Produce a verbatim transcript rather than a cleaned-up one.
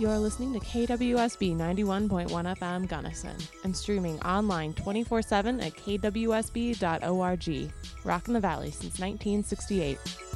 You're listening to K W S B ninety-one point one F M Gunnison and streaming online twenty-four seven at k w s b dot org. Rockin' the Valley since nineteen sixty-eight.